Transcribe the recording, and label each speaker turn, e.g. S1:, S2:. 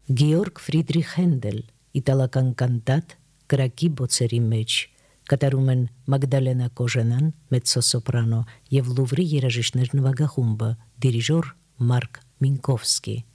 S1: Գեորգ Ֆրիդրիխ Հենդել, իտալական կանտատ, կրակի բոցերի մեջ, կատարում են Մագդալենա Կոժանան, մեծոսոպրանո, և Լուվրի երաժիշտներ նվագախումբը, դիրիժոր Մարկ Մինկովսկի։